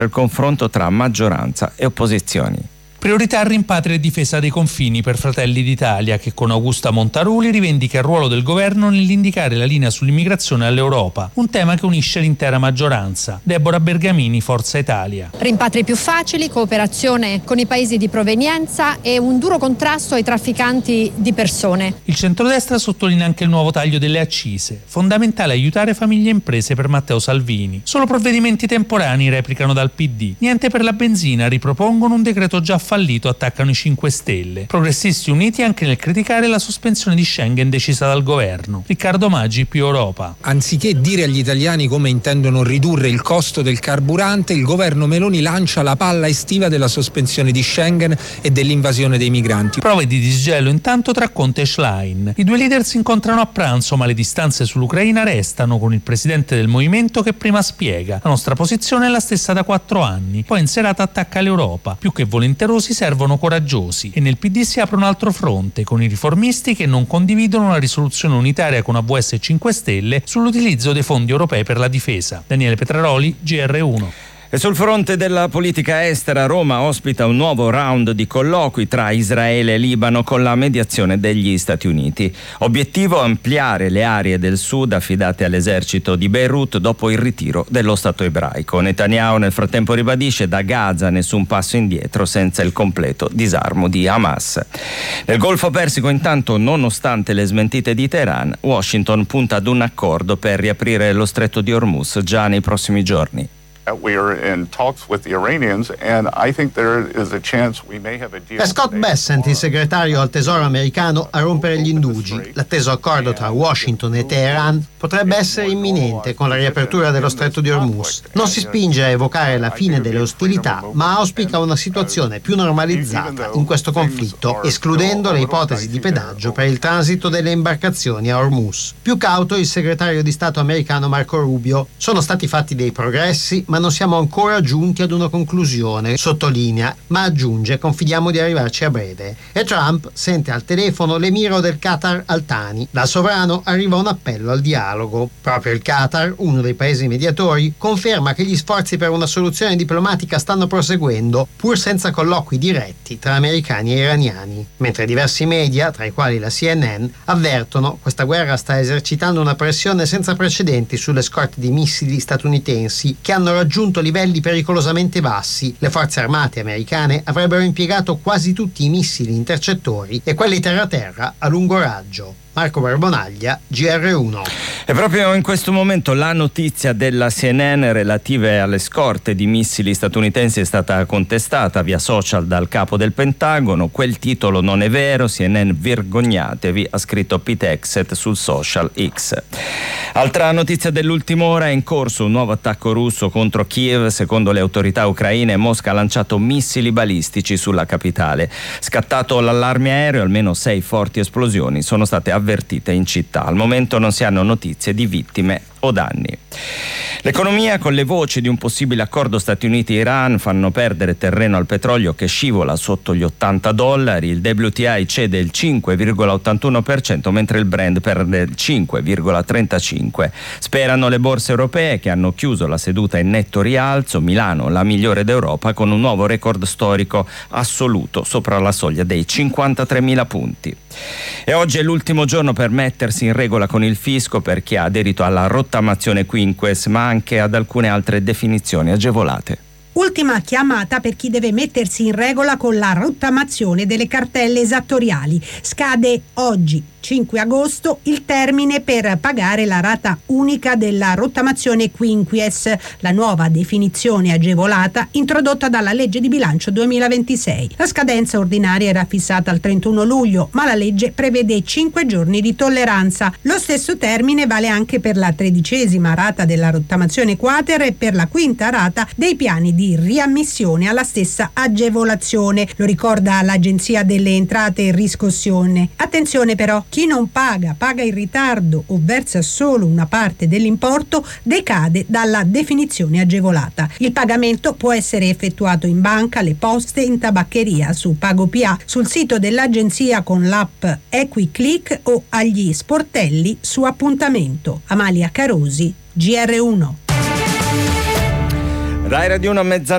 il confronto tra maggioranza e opposizioni. Priorità rimpatrio e difesa dei confini per Fratelli d'Italia, che con Augusta Montaruli rivendica il ruolo del governo nell'indicare la linea sull'immigrazione all'Europa, un tema che unisce l'intera maggioranza. Deborah Bergamini, Forza Italia. Rimpatri più facili, cooperazione con i paesi di provenienza e un duro contrasto ai trafficanti di persone. Il centrodestra sottolinea anche il nuovo taglio delle accise. Fondamentale aiutare famiglie e imprese per Matteo Salvini. Solo provvedimenti temporanei, replicano dal PD. Niente per la benzina, ripropongono un decreto già fallito, attaccano i 5 Stelle. Progressisti uniti anche nel criticare la sospensione di Schengen decisa dal governo. Riccardo Maggi, più Europa. Anziché dire agli italiani come intendono ridurre il costo del carburante, il governo Meloni lancia la palla estiva della sospensione di Schengen e dell'invasione dei migranti. Prove di disgelo intanto tra Conte e Schlein. I due leader si incontrano a pranzo, ma le distanze sull'Ucraina restano, con il presidente del movimento che prima spiega: la nostra posizione è la stessa da 4 anni. Poi in serata attacca l'Europa. Più che volenterosi servono coraggiosi, e nel PD si apre un altro fronte, con i riformisti che non condividono la risoluzione unitaria con AVS e 5 Stelle sull'utilizzo dei fondi europei per la difesa. Daniele Petraroli, GR1. E sul fronte della politica estera, Roma ospita un nuovo round di colloqui tra Israele e Libano con la mediazione degli Stati Uniti. Obiettivo: ampliare le aree del sud affidate all'esercito di Beirut dopo il ritiro dello Stato ebraico. Netanyahu nel frattempo ribadisce: da Gaza nessun passo indietro senza il completo disarmo di Hamas. Nel Golfo Persico intanto, nonostante le smentite di Teheran, Washington punta ad un accordo per riaprire lo stretto di Hormuz già nei prossimi giorni. We are in talks with the Iranians, and I think there is a chance we may have a deal. È Scott Bessent, il segretario al Tesoro americano, a rompere gli indugi. L'atteso accordo tra Washington e Teheran potrebbe essere imminente con la riapertura dello stretto di Hormuz. Non si spinge a evocare la fine delle ostilità, ma auspica una situazione più normalizzata in questo conflitto, escludendo le ipotesi di pedaggio per il transito delle imbarcazioni a Hormuz. Più cauto il segretario di Stato americano Marco Rubio. Sono stati fatti dei progressi, ma non siamo ancora giunti ad una conclusione, sottolinea, ma aggiunge: confidiamo di arrivarci a breve. E Trump sente al telefono l'emiro del Qatar Al-Thani. Dal sovrano arriva un appello al dialogo. Proprio il Qatar, uno dei paesi mediatori, conferma che gli sforzi per una soluzione diplomatica stanno proseguendo, pur senza colloqui diretti tra americani e iraniani. Mentre diversi media, tra i quali la CNN, avvertono: questa guerra sta esercitando una pressione senza precedenti sulle scorte di missili statunitensi che hanno raggiunto livelli pericolosamente bassi. Le forze armate americane avrebbero impiegato quasi tutti i missili intercettori e quelli terra-terra a lungo raggio. Marco Barbonaglia, GR1. E proprio in questo momento la notizia della CNN relative alle scorte di missili statunitensi è stata contestata via social dal capo del Pentagono. Quel titolo non è vero, CNN vergognatevi, ha scritto Pete Hegseth sul social X. Altra notizia dell'ultima ora: è in corso un nuovo attacco russo contro Kiev. Secondo le autorità ucraine, Mosca ha lanciato missili balistici sulla capitale. Scattato l'allarme aereo, almeno 6 forti esplosioni sono state avvertite in città. Al momento non si hanno notizie di vittime o danni. L'economia, con le voci di un possibile accordo Stati Uniti-Iran, fanno perdere terreno al petrolio che scivola sotto gli $80. Il WTI cede il 5,81%, mentre il Brent perde il 5,35%. Sperano le borse europee, che hanno chiuso la seduta in netto rialzo. Milano, la migliore d'Europa, con un nuovo record storico assoluto sopra la soglia dei 53.000 punti. E oggi è l'ultimo giorno per mettersi in regola con il fisco per chi ha aderito alla rottamazione quinques, ma anche ad alcune altre definizioni agevolate. Ultima chiamata per chi deve mettersi in regola con la rottamazione delle cartelle esattoriali. Scade oggi, 5 agosto, il termine per pagare la rata unica della rottamazione quinquies, la nuova definizione agevolata introdotta dalla legge di bilancio 2026. La scadenza ordinaria era fissata al 31 luglio, ma la legge prevede 5 giorni di tolleranza. Lo stesso termine vale anche per la 13ª rata della rottamazione quater e per la 5ª rata dei piani di riammissione alla stessa agevolazione, lo ricorda l'Agenzia delle Entrate e Riscossione. Attenzione però, chi non paga in ritardo o versa solo una parte dell'importo decade dalla definizione agevolata. Il pagamento può essere effettuato in banca, alle poste, in tabaccheria, su PagoPA, sul sito dell'agenzia con l'app EquiClick o agli sportelli su appuntamento. Amalia Carosi, GR1. Rai Radio 1 a mezzanotte.